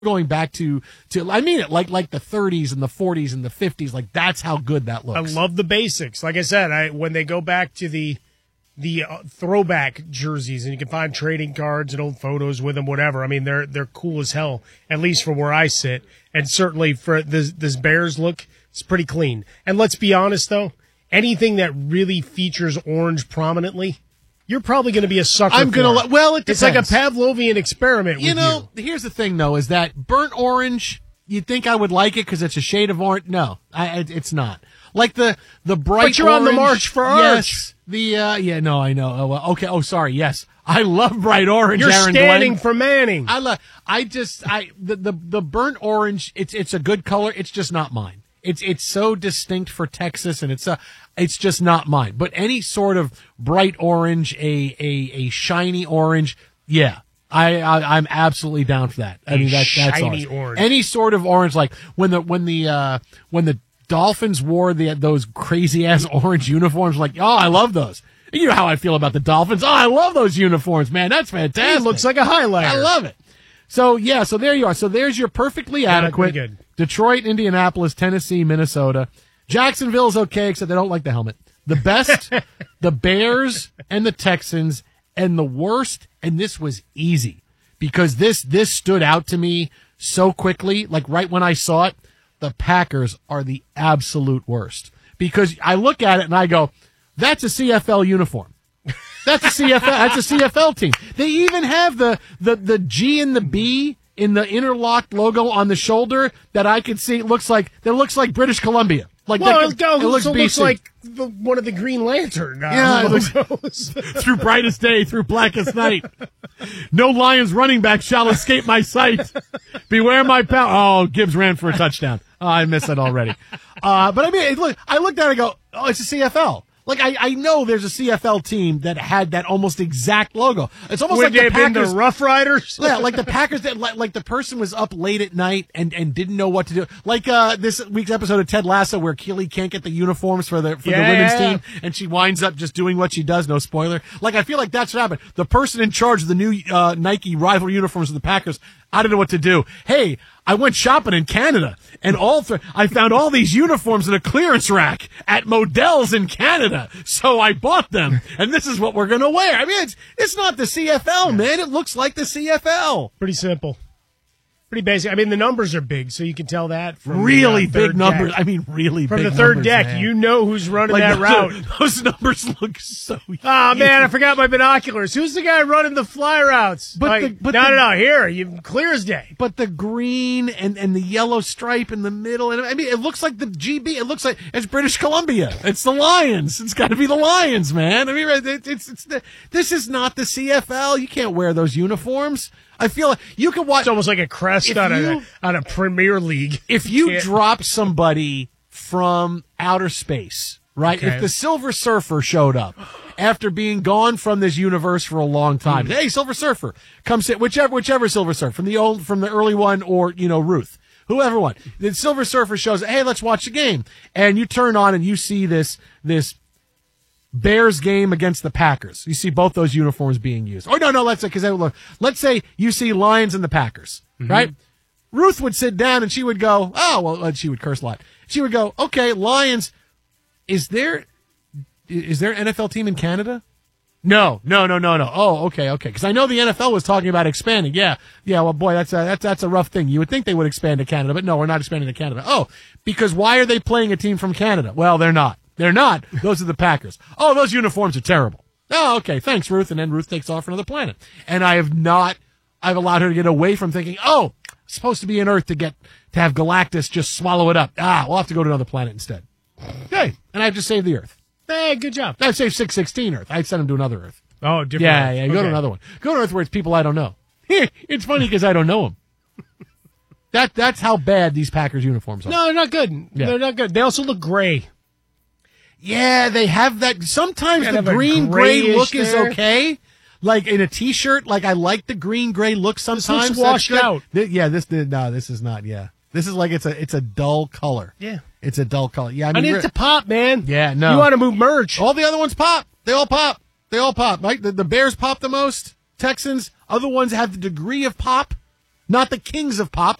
going back to I mean it like the 30s and the 40s and the 50s, like that's how good that looks. I love the basics. Like I said, when they go back to the throwback jerseys, and you can find trading cards and old photos with them, whatever. I mean, they're cool as hell, at least from where I sit. And certainly for this Bears look, it's pretty clean. And let's be honest, though, anything that really features orange prominently, you're probably going to be a sucker. Well, it depends. It's like a Pavlovian experiment. Here's the thing, though, is that burnt orange, you'd think I would like it because it's a shade of orange. No, it's not. Like the bright But you're orange, on the march for yes, I know. Oh, well, okay. Oh, sorry. Yes. I love bright orange. You're Aaron standing Glenn. for Manning. The burnt orange, it's a good color. It's just not mine. It's so distinct for Texas, and it's just not mine. But any sort of bright orange, a shiny orange, yeah. I'm absolutely down for that. I mean, that's shiny awesome. orange. Any sort of orange, like when the Dolphins wore those crazy ass orange uniforms, like, oh, I love those. You know how I feel about the Dolphins. Oh, I love those uniforms, man. That's fantastic. It looks like a highlighter. I love it. So there you are. So there's your perfectly adequate. Good. Detroit, Indianapolis, Tennessee, Minnesota. Jacksonville's okay, except they don't like the helmet. The best, the Bears and the Texans, and the worst, and this was easy because this stood out to me so quickly, like right when I saw it. The Packers are the absolute worst because I look at it and I go, that's a CFL uniform. That's a CFL team. They even have the G and the B in the interlocked logo on the shoulder that I could see. It looks like British Columbia. It looks like one of the Green Lantern. Through brightest day, through blackest night. No Lions running back shall escape my sight. Beware my pal. Oh, Gibbs ran for a touchdown. Oh, I missed that already. But I mean, I looked at it and go, oh, it's a CFL. Like, I know there's a CFL team that had that almost exact logo. It's almost like the Packers. Been the Rough Riders? Yeah, like the Packers, like the person was up late at night and didn't know what to do. Like this week's episode of Ted Lasso where Keely can't get the uniforms for the women's team, and she winds up just doing what she does, no spoiler. Like, I feel like that's what happened. The person in charge of the new Nike rival uniforms of the Packers, I don't know what to do. Hey, I went shopping in Canada, and I found all these uniforms in a clearance rack at Modell's in Canada, so I bought them, and this is what we're going to wear. I mean, it's not the CFL, man. It looks like the CFL. Pretty simple. Pretty basic. I mean, the numbers are big, so you can tell that from really the, big numbers. Deck. I mean, really from big the third numbers, deck. man. You know who's running that route. Those numbers look so huge. Oh, man, I forgot my binoculars. Who's the guy running the fly routes? No, here, clear as day. But the green and the yellow stripe in the middle, and I mean, it looks like the GB. It looks like it's British Columbia. It's the Lions. It's got to be the Lions, man. I mean, this is not the CFL. You can't wear those uniforms. I feel like you can watch. It's almost like a crest on a Premier League. If you drop somebody from outer space, right? Okay. If the Silver Surfer showed up after being gone from this universe for a long time, hey, Silver Surfer, come sit, whichever Silver Surfer, from the early one, or Ruth, whoever one. The Silver Surfer shows, hey, let's watch the game, and you turn on and you see this Bears game against the Packers. You see both those uniforms being used. Or no, let's say you see Lions and the Packers, right? Ruth would sit down and she would go, she would curse a lot. She would go, okay, Lions, is there an NFL team in Canada? No. Oh, okay. Because I know the NFL was talking about expanding. Yeah. Well, boy, that's a rough thing. You would think they would expand to Canada, but no, we're not expanding to Canada. Oh, because why are they playing a team from Canada? Well, they're not. They're not. Those are the Packers. Oh, those uniforms are terrible. Oh, okay. Thanks, Ruth. And then Ruth takes off for another planet. And I've allowed her to get away from thinking, oh, it's supposed to be an Earth to have Galactus just swallow it up. We'll have to go to another planet instead. Okay. And I've just saved the Earth. Hey, good job. I've saved 616 Earth. I'd send him to another Earth. Oh, different. Yeah. Go to another one. Go to Earth where it's people I don't know. It's funny because I don't know them. That's how bad these Packers uniforms are. No, they're not good. Yeah. They're not good. They also look gray. Yeah, they have that. Sometimes the green-gray look is okay. Like in a T-shirt, like I like the green-gray look sometimes. This looks washed out. This is not, yeah. This is like it's a dull color. Yeah. It's a dull color. Yeah, I need it to pop, man. Yeah, no. You want to move merch. All the other ones pop. They all pop. Right? The Bears pop the most. Texans, other ones have the degree of pop. not the kings of pop.